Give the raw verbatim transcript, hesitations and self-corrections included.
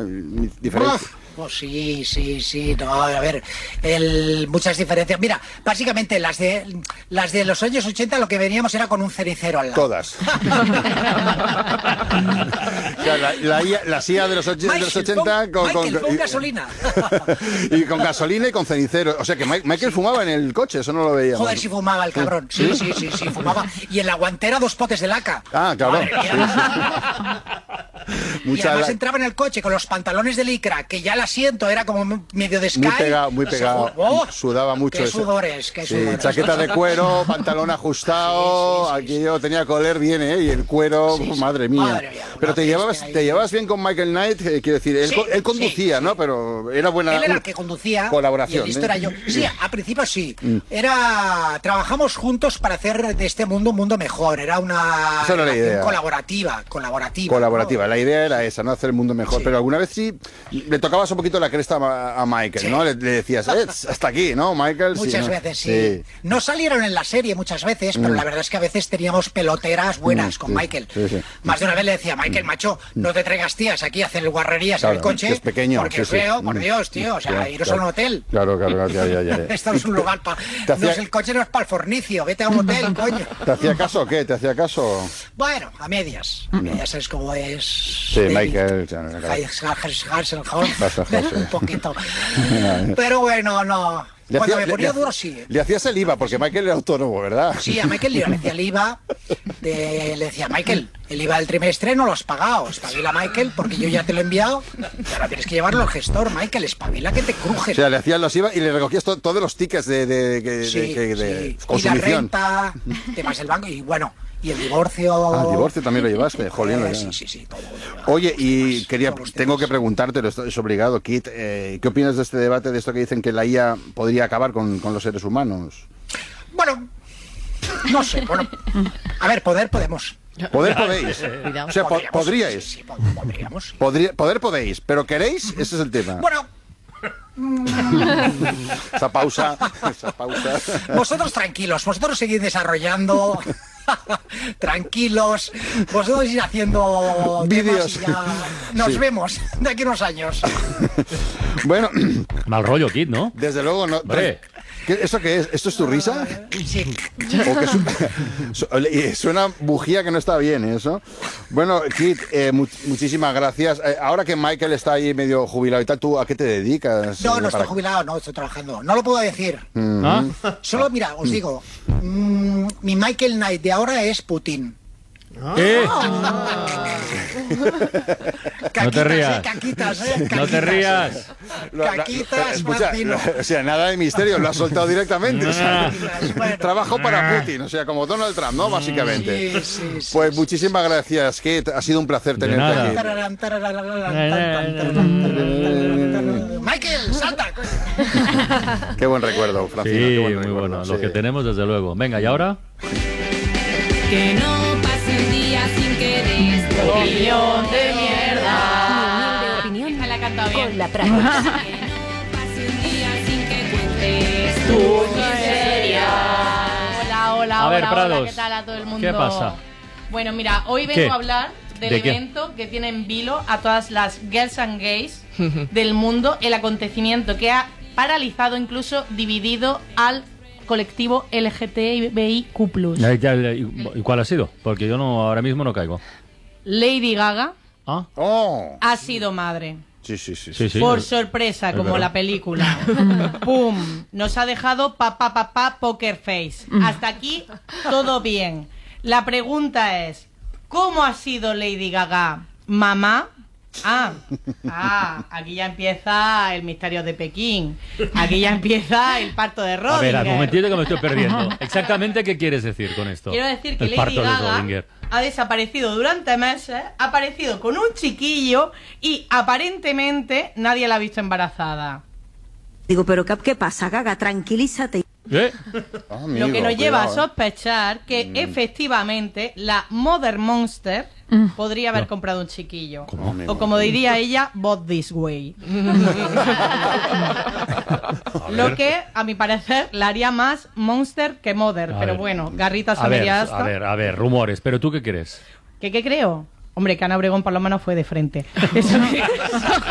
Diferente. Pues sí, sí, sí, no, a ver, el, muchas diferencias. Mira, básicamente las de las de los años ochenta lo que veníamos era con un cenicero al lado. Todas. O sea, la, la, la S I A de los, de los ochenta con, con, Michael, con, con y, gasolina. Y con gasolina y con cenicero. O sea que Michael sí. fumaba en el coche, eso no lo veíamos. Joder, si fumaba el cabrón. Sí, sí, sí, sí, sí, fumaba. Y en la guantera dos potes de laca. Ah, claro. Sí, sí. Y además la... entraba en el coche con los pantalones de licra, que ya el asiento era como medio de Sky. Muy pegado, muy pegado. Oh, sudaba mucho. Qué eso. sudores, qué sí, sudores. Chaqueta de cuero, pantalón ajustado, sí, sí, sí, aquí sí. yo tenía coler bien, ¿eh? Y el cuero, sí, sí. madre mía. Madre mía Pero te llevabas, te llevabas bien con Michael Knight, eh, quiero decir, él, sí, él conducía, sí, ¿no? Sí. Pero era buena... Él era el que conducía. Colaboración. Y el listo ¿eh? era yo. Sí, a principio sí. Mm. Era... Trabajamos juntos para hacer de este mundo un mundo mejor. Era una esa era la idea. colaborativa, colaborativa. Colaborativa. ¿no? La idea era esa, ¿no? Hacer el mundo mejor. Sí. Pero alguna vez sí le tocabas un poquito la cresta a, a Michael, sí. ¿no? Le, le decías, eh, hasta aquí, ¿no, Michael? Muchas sí, veces, sí. sí. No salieron en la serie muchas veces, pero mm. la verdad es que a veces teníamos peloteras buenas mm, con sí, Michael. Sí, sí. Más de una vez le decía, Michael, macho, no te traigas tías aquí a hacer guarrerías claro, en el coche. Es pequeño. Porque sí, es feo, sí. por Dios, tío. O sea, claro, iros claro. a un hotel. Claro, claro, claro ya, ya, ya. Esto no es un lugar para... Hacía... No es el coche, no es para el fornicio. Vete a un hotel, coño. ¿Te hacía caso o qué? ¿Te hacía caso? Bueno, a medias. A medias sabes cómo es... Sí, Michael... Un poquito. Pero bueno, no... Le Cuando hacía, me ponía le, duro, sí. Le hacías el I V A, porque Michael era autónomo, ¿verdad? Sí, a Michael le decía el I V A, de, le decía, Michael, el I V A del trimestre no lo has pagado, espabila, Michael, porque yo ya te lo he enviado, y ahora tienes que llevarlo al gestor, Michael, espabila que te cruje. O sea, le hacías los I V A y le recogías to todos los tickets de, de, de, sí, de, de, de sí. consumición. Y la renta, temas del banco, y bueno... Y el divorcio... Ah, el divorcio también lo llevaste, jolín. Eh, sí, sí, sí, todo. Oye, y quería, tengo que preguntarte, es obligado, Kit, eh, ¿qué opinas de este debate, de esto que dicen que la I A podría acabar con, con los seres humanos? Bueno, no sé, bueno, a ver, poder podemos. Poder podéis, o sea, po podríais. Sí, sí, podríamos. Podría, poder podéis, pero ¿queréis? Ese es el tema. Bueno... esa pausa, esa pausa. Vosotros tranquilos, vosotros seguid desarrollando, tranquilos, vosotros ir haciendo vídeos. Nos sí. vemos de aquí a unos años. Bueno, mal rollo, Kit, ¿no? Desde luego, no. ¿Qué, ¿Eso qué es? ¿Esto es tu risa? Sí. ¿O que su suena bujía que no está bien eso? Bueno, Kit, eh, mu muchísimas gracias. Eh, ahora que Michael está ahí medio jubilado y tal, ¿tú a qué te dedicas? No, no para... estoy jubilado, no, estoy trabajando. No lo puedo decir. Mm ¿Ah? Solo, mira, os digo, mmm, mi Michael Knight de ahora es Putin. ¿Qué? Caquitas, no te rías. Eh, caquitas, eh, caquitas. No te rías. Caquitas, Escucha, Martino. O sea, nada de misterio, lo has soltado directamente. O sea, bueno. Trabajo para Putin, o sea, como Donald Trump, ¿no? Básicamente. Sí, sí, sí, pues sí, muchísimas sí. gracias, Kate. Ha sido un placer tenerte aquí. Michael, salta. Qué buen recuerdo, Francina. Sí, qué buen muy recuerdo, bueno. sí. Lo que tenemos, desde luego. Venga, ¿y ahora? Que no pase un día sin que des tu opinión de mierda. Opinión Esta la he cantado bien. con la práctica. Que no pase un día sin que cuentes tu miseria. Hola, hola, A hola, ver, hola, Prados, ¿qué tal a todo el mundo? ¿qué pasa? Bueno, mira, hoy vengo ¿Qué? a hablar del ¿De qué? evento que tiene en vilo a todas las girls and gays del mundo, el acontecimiento que ha paralizado, incluso dividido al colectivo L G T B I Q plus. ¿Y cuál ha sido? Porque yo no ahora mismo no caigo. Lady Gaga ¿Ah? Oh. ha sido madre. Sí, sí, sí. Sí, sí. Por sorpresa, Es como verdad. la película. ¡Pum! Nos ha dejado papá, papá, poker face. Hasta aquí todo bien. La pregunta es, ¿cómo ha sido Lady Gaga? ¿Mamá? Ah, ah, aquí ya empieza el misterio de Pekín. Aquí ya empieza el parto de Rodinger. A ver, al momentito que me estoy perdiendo. Exactamente, ¿qué quieres decir con esto? Quiero decir que el Lady parto de Gaga Rodinger. ha desaparecido durante meses, ha aparecido con un chiquillo y aparentemente nadie la ha visto embarazada. Digo, pero ¿qué, qué pasa, Gaga? Tranquilízate. ¿Eh? Oh, amigo, Lo que nos lleva a cuidado, ¿eh? sospechar que Mm. efectivamente la Mother Monster podría haber comprado un chiquillo. ¿Cómo, amigo? O como diría ella, bought this way. Lo que, a mi parecer, la haría más Monster que Mother. A pero ver. bueno, garritas a A ver, media a asta. ver, a ver, rumores. ¿Pero tú qué crees? ¿Qué, qué creo? Hombre, que Ana Obregón por lo menos fue de frente. Eso